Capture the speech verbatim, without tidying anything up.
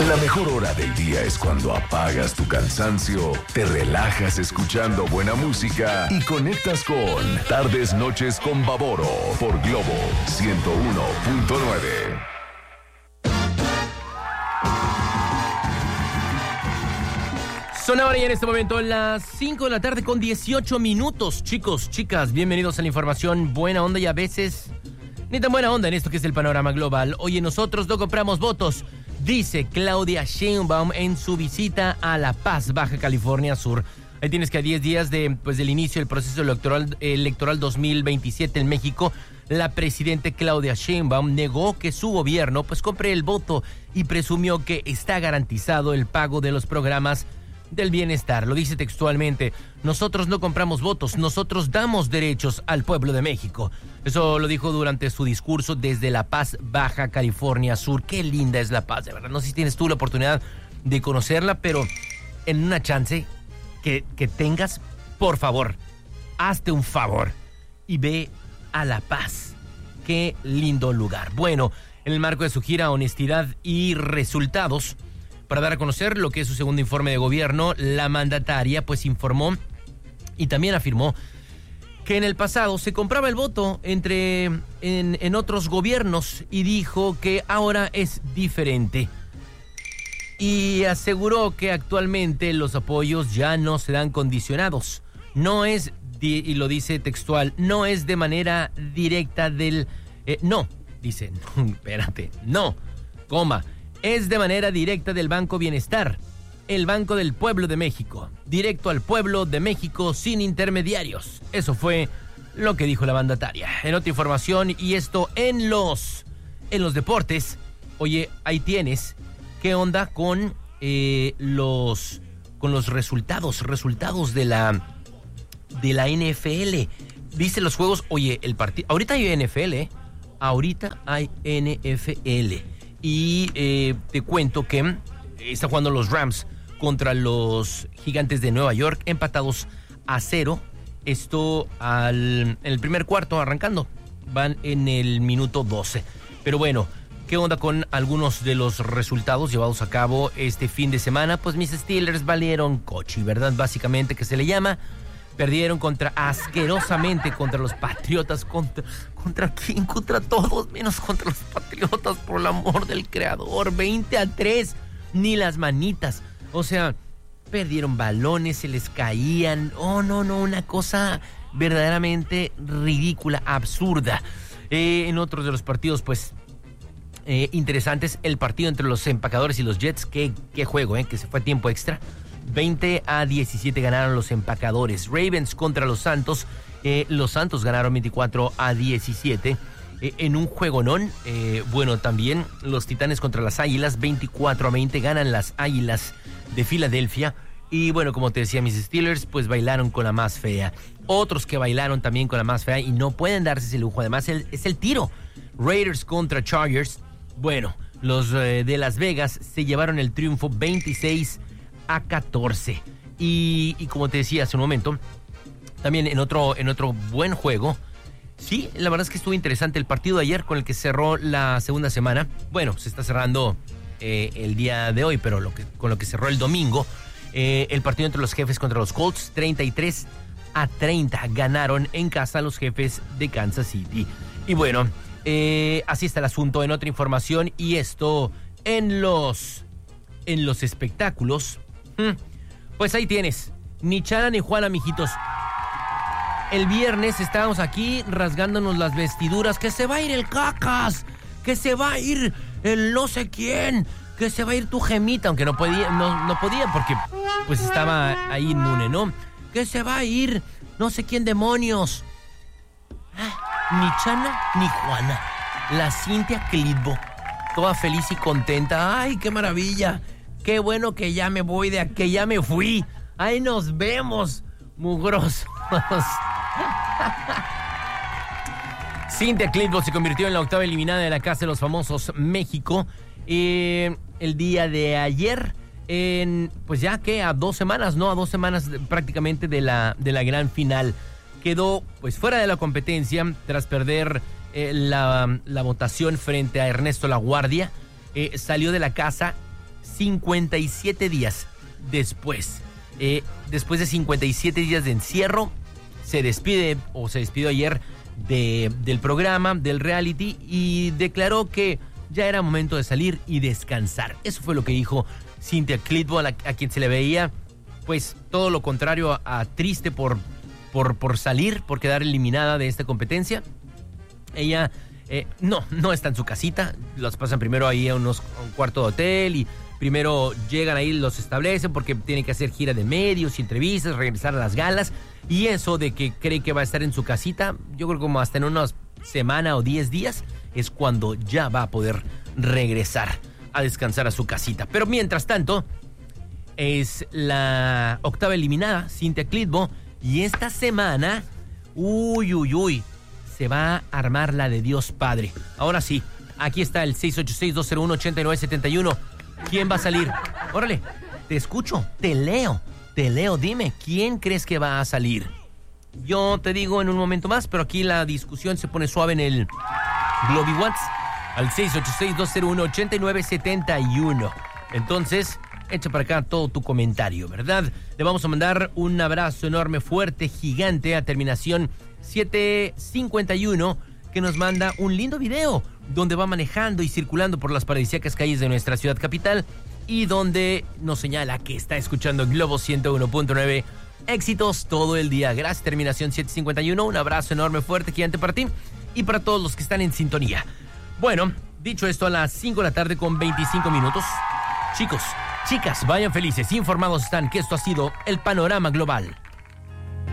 La mejor hora del día es cuando apagas tu cansancio, te relajas escuchando buena música y conectas con Tardes Noches con Baboro por Globo ciento uno punto nueve. Son ahora y en este momento las cinco de la tarde con dieciocho minutos. Chicos, chicas, bienvenidos a la información buena onda y a veces ni tan buena onda en esto que es el panorama global. Oye, nosotros no compramos votos, dice Claudia Sheinbaum en su visita a La Paz, Baja California Sur. Ahí tienes que a diez días de, pues, del inicio del proceso electoral, electoral dos mil veintisiete en México, la presidenta Claudia Sheinbaum negó que su gobierno pues compre el voto y presumió que está garantizado el pago de los programas del bienestar. Lo dice textualmente: nosotros no compramos votos, nosotros damos derechos al pueblo de México. Eso lo dijo durante su discurso desde La Paz, Baja California Sur. Qué linda es La Paz, de verdad. No sé si tienes tú la oportunidad de conocerla, pero en una chance que, que tengas, por favor, hazte un favor y ve a La Paz. Qué lindo lugar. Bueno, en el marco de su gira Honestidad y Resultados, para dar a conocer lo que es su segundo informe de gobierno, la mandataria pues informó y también afirmó que en el pasado se compraba el voto entre en, en otros gobiernos y dijo que ahora es diferente. Y aseguró que actualmente los apoyos ya no serán condicionados. No es, y lo dice textual, no es de manera directa del... Eh, no, dice, no, espérate, no, coma. Es de manera directa del Banco Bienestar, el Banco del Pueblo de México, directo al pueblo de México sin intermediarios. Eso fue lo que dijo la mandataria. En otra información, y esto en los, en los deportes, oye, ahí tienes, ¿qué onda con eh, los, con los resultados, resultados de la, de la N F L? Dice los juegos, oye, el partido, ahorita hay N F L, ¿eh? Ahorita hay N F L. Y eh, te cuento que está jugando los Rams contra los Gigantes de Nueva York, empatados a cero. Esto al, en el primer cuarto arrancando. Van en el minuto doce. Pero bueno, ¿qué onda con algunos de los resultados llevados a cabo este fin de semana? Pues mis Steelers valieron cochi, ¿verdad? Básicamente, que se le llama. Perdieron contra, asquerosamente, contra los Patriotas. ¿Contra, ¿Contra quién? Contra todos, menos contra los Patriotas, por el amor del creador. veinte a tres, ni las manitas. O sea, perdieron balones, se les caían. Oh, no, no, una cosa verdaderamente ridícula, absurda. Eh, en otros de los partidos, pues, eh, interesantes, el partido entre los Empacadores y los Jets. Qué, qué juego, ¿eh? Que se fue a tiempo extra. veinte a diecisiete ganaron los Empacadores. Ravens contra los Santos. Eh, los Santos ganaron veinticuatro a diecisiete. Eh, en un juegonón. Eh, bueno, también los Titanes contra las Águilas. veinticuatro a veinte ganan las Águilas de Filadelfia. Y bueno, como te decía, mis Steelers pues bailaron con la más fea. Otros que bailaron también con la más fea y no pueden darse ese lujo. Además, el, es el tiro. Raiders contra Chargers. Bueno, los eh, de Las Vegas se llevaron el triunfo veintiséis a catorce. Y, y como te decía hace un momento, también en otro, en otro buen juego, sí, la verdad es que estuvo interesante el partido de ayer con el que cerró la segunda semana. Bueno, se está cerrando eh, el día de hoy, pero lo que, con lo que cerró el domingo, eh, el partido entre los Jefes contra los Colts, treinta y tres a treinta ganaron en casa los Jefes de Kansas City. Y bueno, eh, así está el asunto. En otra información, y esto en los, en los espectáculos, pues ahí tienes, ni Chana ni Juana, mijitos. El viernes estábamos aquí rasgándonos las vestiduras, que se va a ir el Cacas, que se va a ir el no sé quién, que se va a ir tu Gemita, aunque no podía, no, no podía porque pues estaba ahí inmune, ¿no? Que se va a ir no sé quién demonios. Ah, ni Chana ni Juana. La Cintia Clitbo, toda feliz y contenta. ¡Ay, qué maravilla! Qué bueno que ya me voy de aquí, que ya me fui. ¡Ahí nos vemos, mugrosos! Cintia Clitbo se convirtió en la octava eliminada de la Casa de los Famosos México eh, el día de ayer. En, pues ya que a dos semanas, ¿no? A dos semanas prácticamente de la, de la gran final. Quedó pues fuera de la competencia tras perder eh, la, la votación frente a Ernesto La Guardia. Eh, salió de la casa cincuenta y siete días después. Eh, después de cincuenta y siete días de encierro, se despide o se despidió ayer de, del programa, del reality, y declaró que ya era momento de salir y descansar. Eso fue lo que dijo Cynthia Clitbo, a, la, a quien se le veía pues todo lo contrario a, a triste por, por, por salir, por quedar eliminada de esta competencia. Ella eh, no, no está en su casita, los pasan primero ahí a, unos, a un cuarto de hotel y primero llegan ahí, los establecen porque tienen que hacer gira de medios y entrevistas, regresar a las galas, y eso de que cree que va a estar en su casita, yo creo como hasta en una semana o diez días es cuando ya va a poder regresar a descansar a su casita. Pero mientras tanto, es la octava eliminada, Cynthia Clitbo, y esta semana, uy, uy, uy, se va a armar la de Dios Padre. Ahora sí, aquí está el seis ocho seis, dos cero uno, ocho nueve siete uno. ¿Quién va a salir? Órale, te escucho, te leo, te leo, dime, ¿quién crees que va a salir? Yo te digo en un momento más, pero aquí la discusión se pone suave en el Globi WhatsApp al seis ocho seis, dos cero uno, ocho nueve siete uno. Entonces, echa para acá todo tu comentario, ¿verdad? Le vamos a mandar un abrazo enorme, fuerte, gigante a terminación siete cincuenta y uno, que nos manda un lindo video donde va manejando y circulando por las paradisíacas calles de nuestra ciudad capital y donde nos señala que está escuchando Globo ciento uno punto nueve. Éxitos todo el día. Gracias, terminación siete cincuenta y uno. Un abrazo enorme, fuerte, gigante para ti y para todos los que están en sintonía. Bueno, dicho esto, a las cinco de la tarde con veinticinco minutos. Chicos, chicas, vayan felices, informados están que esto ha sido el Panorama Global.